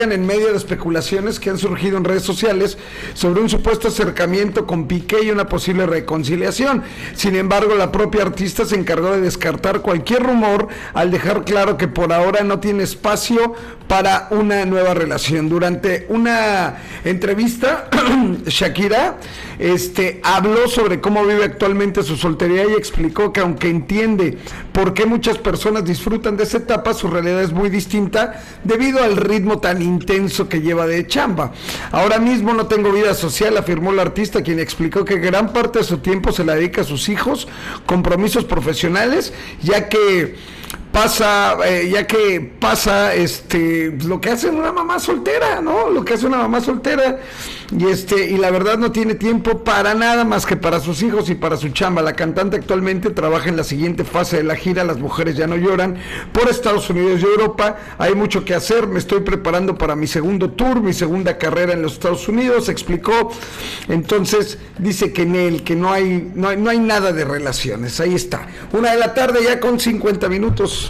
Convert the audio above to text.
en medio de especulaciones que han surgido en redes sociales sobre un supuesto acercamiento con Piqué y una posible reconciliación. Sin embargo, la propia artista se encargó de descartar cualquier rumor al dejar claro que por ahora no tiene espacio para una nueva relación. Durante una entrevista, Shakira habló sobre cómo vive actualmente su soltería y explicó que aunque entiende por qué muchas personas disfrutan de esa etapa, su realidad es muy distinta debido al ritmo tan intenso que lleva de chamba. Ahora mismo no tengo vida social, afirmó la artista, quien explicó que gran parte de su tiempo se la dedica a sus hijos, compromisos profesionales, ya que pasa lo que hace una mamá soltera, ¿no? Lo que hace una mamá soltera y la verdad no tiene tiempo para nada más que para sus hijos y para su chamba. La cantante actualmente trabaja en la siguiente fase de la gira Las Mujeres Ya No Lloran por Estados Unidos y Europa. Hay mucho que hacer, me estoy preparando para mi segundo tour, mi segunda carrera en los Estados Unidos, explicó. Entonces dice que no hay nada de relaciones. Ahí está, 1 de la tarde ya con 50 minutos.